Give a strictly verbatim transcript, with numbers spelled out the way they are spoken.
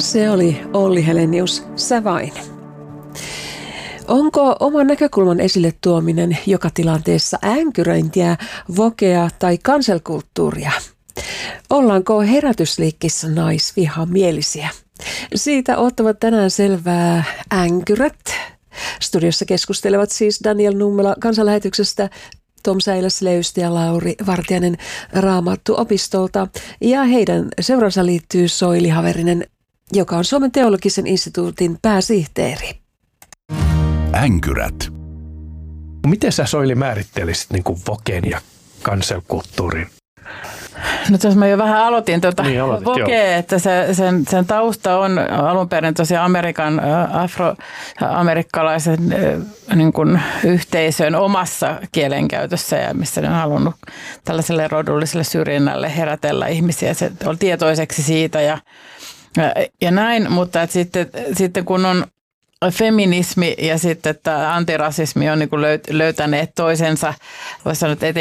Se oli Olli Helenius, Sä vain. Onko oman näkökulman esille tuominen joka tilanteessa änkyröintiä, vokea tai kanselkulttuuria? Ollaanko herätysliikkissä naisvihamielisiä? Siitä ottavat tänään selvää änkyrät. Studiossa keskustelevat siis Daniel Nummela Kansanlähetyksestä, Tom Säiläs-Leysti ja Lauri Vartiainen Raamattuopistolta. Ja heidän seuransa liittyy Soili Haverinen, joka on Suomen teologisen instituutin pääsihteeri. Änkyrät. Miten sä, Soili, määrittelisit niin kuin vokeen ja kanselkulttuurin? No tuossa mä jo vähän aloitin tuota niin, aloitit, vokea, että se, sen, sen tausta on alun perin tosiaan Amerikan, afroamerikkalaisen niin kuin yhteisön omassa kielenkäytössä ja missä ne on halunnut tällaiselle rodulliselle syrjinnälle herätellä ihmisiä. Se on tietoiseksi siitä ja, ja, ja näin, mutta että sitten, sitten kun on feminismi ja sitten tämä antirasismi on niin kuin löytäneet toisensa, voisi sanoa, että